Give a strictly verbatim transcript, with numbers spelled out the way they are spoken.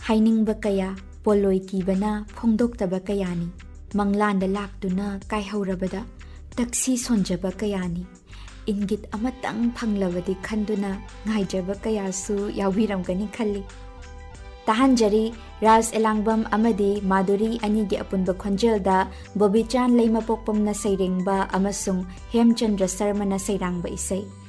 हाइनिंगबा कया पोलोय कीबना फोंदोक्तबा कयानी मंगलांदा लाक्तुना कायहौरबदा तक्सी सोंजबा कयानी इंगित अमतंग फंगलबदी खंदुना ngaijaba kayasu yaubiramgani khalli tahanjari ras elangbam amadi maduri ani gi apunba khonjelda bobichan leimapokpamna sairengba amasung hemchandra sarmana sairangba isai